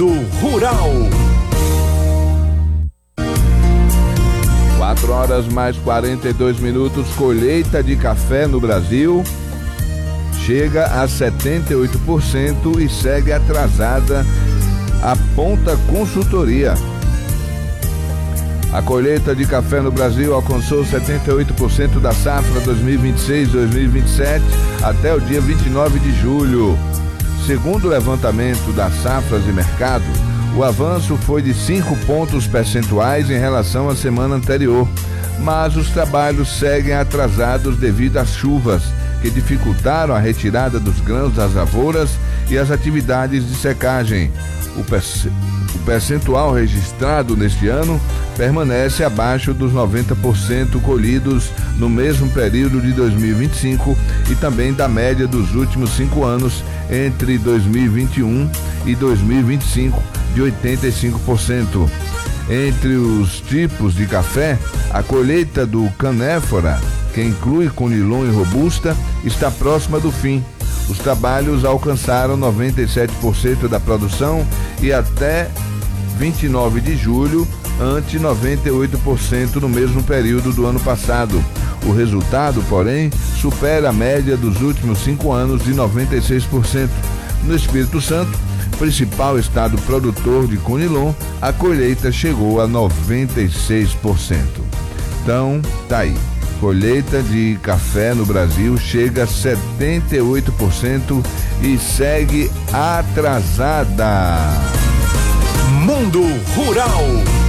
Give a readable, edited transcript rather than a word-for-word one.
Mundo Rural. 4h mais 42. Colheita de café no Brasil chega a 78% e segue atrasada, aponta consultoria. A colheita de café no Brasil alcançou 78% da safra 2026-2027 até o dia 29 de julho. Segundo o levantamento das safras e mercado, o avanço foi de 5 pontos percentuais em relação à semana anterior, mas os trabalhos seguem atrasados devido às chuvas, que dificultaram a retirada dos grãos das lavouras e as atividades de secagem. O percentual registrado neste ano permanece abaixo dos 90% colhidos no mesmo período de 2025 e também da média dos últimos 5 anos entre 2021 e 2025, de 85%. Entre os tipos de café, a colheita do canéfora, que inclui conilon e robusta, está próxima do fim. Os trabalhos alcançaram 97% da produção e até 29 de julho, ante 98% no mesmo período do ano passado. O resultado, porém, supera a média dos últimos 5 anos de 96%. No Espírito Santo, principal estado produtor de conilon, a colheita chegou a 96%. Então, tá aí. Colheita de café no Brasil chega a 78% e segue atrasada. Mundo Rural.